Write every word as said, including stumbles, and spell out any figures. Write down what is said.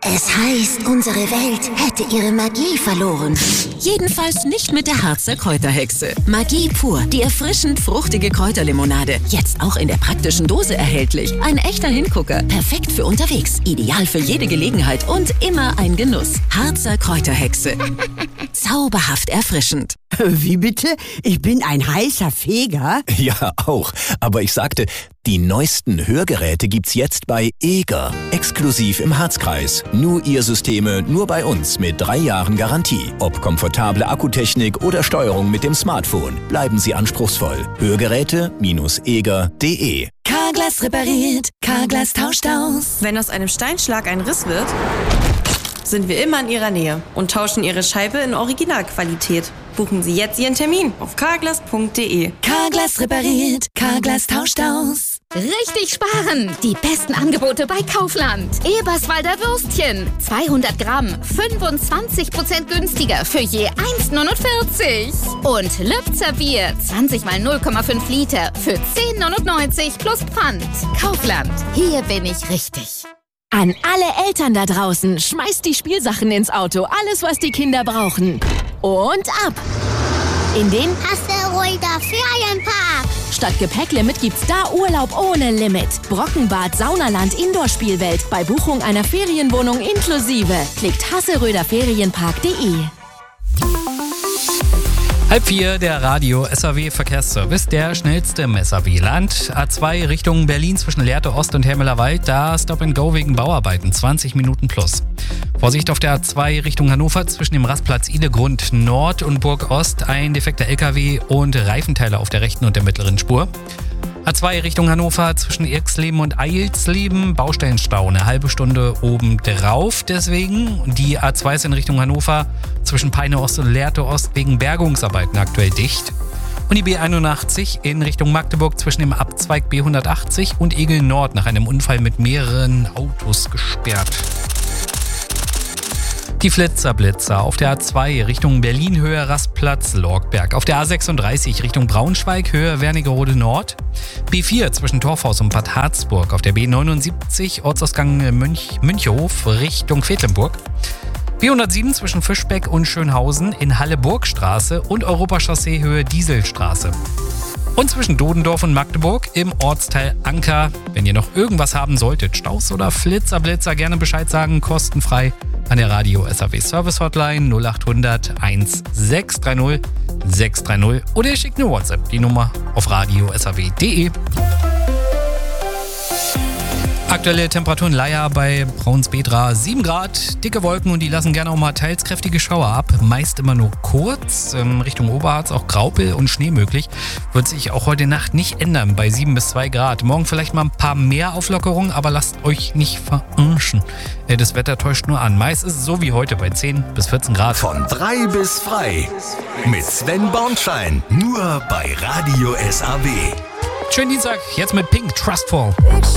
Es heißt, unsere Welt hätte ihre Magie verloren. Jedenfalls nicht mit der Harzer Kräuterhexe. Magie pur, die erfrischend fruchtige Kräuterlimonade. Jetzt auch in der praktischen Dose erhältlich. Ein echter Hingucker. Perfekt für unterwegs. Ideal für jede Gelegenheit und immer ein Genuss. Harzer Kräuterhexe. Zauberhaft erfrischend. Wie bitte? Ich bin ein heißer Feger? Ja, auch. Aber ich sagte, die neuesten Hörgeräte gibt's jetzt bei Eger. Exklusiv im Harzkreis. Nur ihr Systeme, nur bei uns mit drei Jahren Garantie. Ob komfortable Akkutechnik oder Steuerung mit dem Smartphone. Bleiben Sie anspruchsvoll. Hörgeräte eger punkt de. Carglass repariert, Carglass tauscht aus. Wenn aus einem Steinschlag ein Riss wird, sind wir immer in Ihrer Nähe und tauschen Ihre Scheibe in Originalqualität. Buchen Sie jetzt Ihren Termin auf carglass punkt de. Carglass repariert, Carglass tauscht aus. Richtig sparen! Die besten Angebote bei Kaufland. Eberswalder Würstchen. zweihundert Gramm, fünfundzwanzig Prozent günstiger für je eins neunundvierzig. Und Lübzer Bier, zwanzig mal null Komma fünf Liter für zehn neunundneunzig plus Pfand. Kaufland, hier bin ich richtig. An alle Eltern da draußen, schmeißt die Spielsachen ins Auto. Alles, was die Kinder brauchen. Und ab! In den Hasseröder Ferienpark. Statt Gepäcklimit gibt's da Urlaub ohne Limit. Brockenbad, Saunaland, Indoor-Spielwelt. Bei Buchung einer Ferienwohnung inklusive. Klickt hasseröder ferienpark punkt de. Halb vier, der Radio S A W Verkehrsservice, der schnellste im S A W-Land. A zwei Richtung Berlin zwischen Lehrte Ost und Hermelerwald, da Stop and Go wegen Bauarbeiten, zwanzig Minuten plus. Vorsicht auf der A zwei Richtung Hannover zwischen dem Rastplatz Idegrund Nord und Burg Ost, ein defekter L K W und Reifenteile auf der rechten und der mittleren Spur. A zwei Richtung Hannover zwischen Irxleben und Eilsleben, Baustellenstau, eine halbe Stunde obendrauf deswegen. Die A zwei ist in Richtung Hannover zwischen Peine Ost und Lehrte Ost wegen Bergungsarbeiten aktuell dicht. Und die B einundachtzig in Richtung Magdeburg zwischen dem Abzweig B hundertachtzig und Egel Nord nach einem Unfall mit mehreren Autos gesperrt. Die Flitzerblitzer auf der A zwei Richtung Berlin Höhe Rastplatz Lorgberg. Auf der A sechsunddreißig Richtung Braunschweig Höhe Wernigerode Nord. B vier zwischen Torfhaus und Bad Harzburg. Auf der B neunundsiebzig Ortsausgang Münch, Münchehof Richtung Quedlinburg. B hundertsieben zwischen Fischbeck und Schönhausen in Halle-Burgstraße und Europachaussee Höhe Dieselstraße. Und zwischen Dodendorf und Magdeburg im Ortsteil Anker. Wenn ihr noch irgendwas haben solltet, Staus oder Flitzerblitzer, gerne Bescheid sagen, kostenfrei an der Radio S A W Service Hotline null acht hundert sechs drei null sechs drei null oder ihr schickt eine WhatsApp, die Nummer auf radio s a w punkt de. Aktuelle Temperatur in Leier bei Braunsbedra sieben Grad, dicke Wolken und die lassen gerne auch mal teils kräftige Schauer ab. Meist immer nur kurz, in Richtung Oberharz auch Graupel und Schnee möglich. Wird sich auch heute Nacht nicht ändern bei sieben bis zwei Grad. Morgen vielleicht mal ein paar mehr Auflockerungen, aber lasst euch nicht verarschen. Das Wetter täuscht nur an. Meist ist es so wie heute bei zehn bis vierzehn Grad. Von drei bis frei mit Sven Bornschein. Nur bei Radio S A W. Schönen Dienstag, jetzt mit Pink, Trustful. Picture